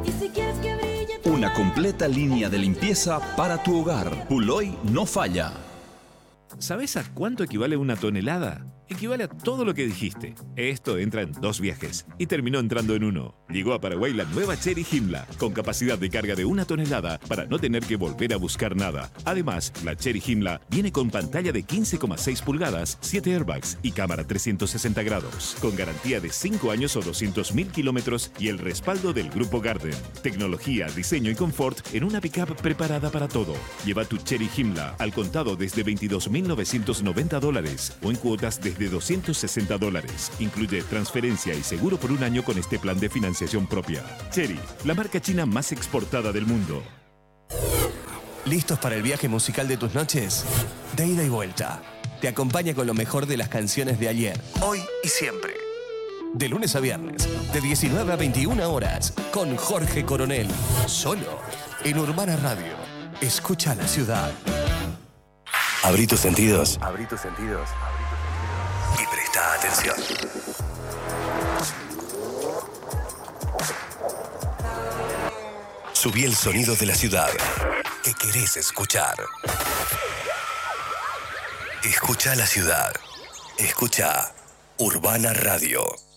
Y si quieres que brille tu Una completa línea de limpieza para tu hogar. Puloy no falla. ¿Sabes a cuánto equivale una tonelada? Equivale a todo lo que dijiste. Esto entra en 2 viajes y terminó entrando en uno. Llegó a Paraguay la nueva Chery Himla, con capacidad de carga de 1 tonelada para no tener que volver a buscar nada. Además, la Chery Himla viene con pantalla de 15,6 pulgadas, 7 airbags y cámara 360 grados, con garantía de 5 años o 200.000 kilómetros y el respaldo del Grupo Garden. Tecnología, diseño y confort en una pickup preparada para todo. Lleva tu Chery Himla al contado desde $22.990 o en cuotas desde $260. Incluye transferencia y seguro por 1 año con este plan de financiación propia. Chery, la marca china más exportada del mundo. ¿Listos para el viaje musical de tus noches? De ida y vuelta. Te acompaña con lo mejor de las canciones de ayer, hoy y siempre. De lunes a viernes, de 19 a 21 horas, con Jorge Coronel. Solo en Urbana Radio. Escucha la ciudad. Abrí tus sentidos. Abrí tus sentidos. Y presta atención. Subí el sonido de la ciudad que querés escuchar. Escucha la ciudad. Escucha Urbana Radio.